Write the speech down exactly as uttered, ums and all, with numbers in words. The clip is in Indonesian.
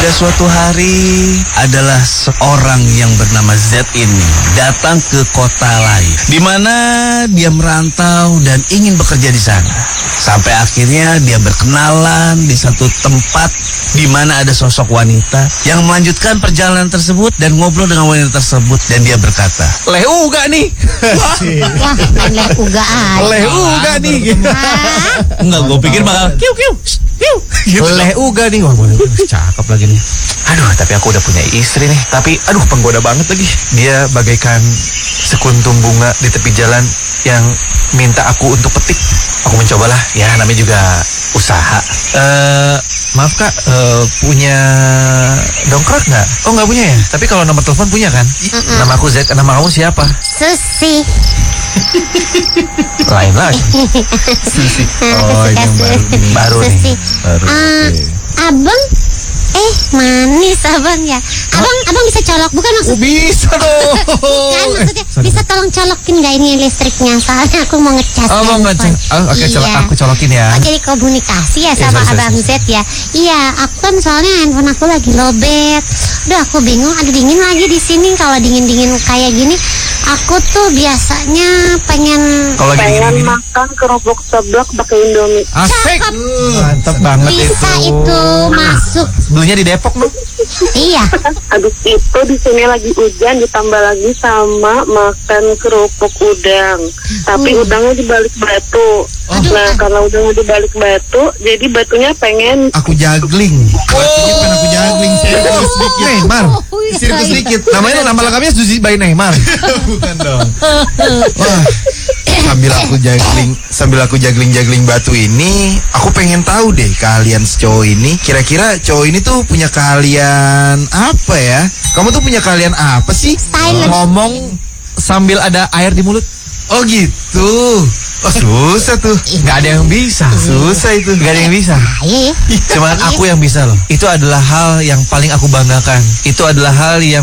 Pada suatu hari adalah seorang yang bernama Z ini datang ke kota lain, di mana dia merantau dan ingin bekerja di sana. Sampai akhirnya dia berkenalan di satu tempat di mana ada sosok wanita yang melanjutkan perjalanan tersebut dan ngobrol dengan wanita tersebut, dan dia berkata, "Leh uga nih." Wah, main leh uga aja. Leh uga nih. Enggak, gue pikir bakal kiu kiu. Kiu. Gitu. Leh uga nih. Wah, cakep lagi nih. Aduh, tapi aku udah punya istri nih. Tapi aduh, penggoda banget lagi. Dia bagaikan sekuntum bunga di tepi jalan yang minta aku untuk petik. Aku mencobalah. Ya, namanya juga usaha. Eh, maaf Kak, eh, punya dongkrak nggak? Oh, nggak punya ya? Tapi kalau nomor telepon punya kan? Mm-mm. Nama aku Z. Nama kamu siapa? Susi. Lain lagi. Susi. Oh, ini yang baru nih. Baru nih. Susi. Baru. Ah, Oke. abang, eh manis abang ya. Abang, abang bisa colok, bukan maksud? Bisa dong. Kan maksudnya bisa tolong colokin nggak ini listriknya? Soalnya aku mau ngecas. Oh, mau handphone. ngecas. Oh, oke, colok, Iya. aku colokin ya. Oh, jadi komunikasi ya Iya, sama sorry, sorry, abang sorry. Z ya? Iya, aku kan soalnya handphone aku lagi lowbat. Udah aku bingung, aduh dingin lagi di sini. Kalau dingin-dingin kayak gini, aku tuh biasanya pengen. Kalau lagi Pengen gini-gini. makan kerupuk seblak pakai Indomie. Asik. Cakep. Mantap banget Bisa itu masuk. Belinya di Depok loh. Iya. Habis itu di sini lagi hujan, ditambah lagi sama makan kerupuk udang. Tapi Hmm. udangnya di balik batu. Nah, karena udangnya di balik batu, jadi batunya pengen Aku jagling. Batunya kan aku jagling. Serius sedikit. Neymar. Sirkus sedikit. Namanya nama lengkapnya Suzy by Neymar. Bukan dong. Wah, sambil aku jagling, sambil aku jagling-jagling batu ini, aku pengen tahu deh keahlian si cowok ini. Kira-kira cowok ini tuh punya keahlian apa ya? Kamu tuh punya keahlian apa sih? Silent. Ngomong sambil ada air di mulut. Oh gitu. Oh susah tuh. Nggak ada yang bisa. Susah itu. Nggak ada yang bisa. Iya. Cuman aku yang bisa loh. Itu adalah hal yang paling aku banggakan. Itu adalah hal yang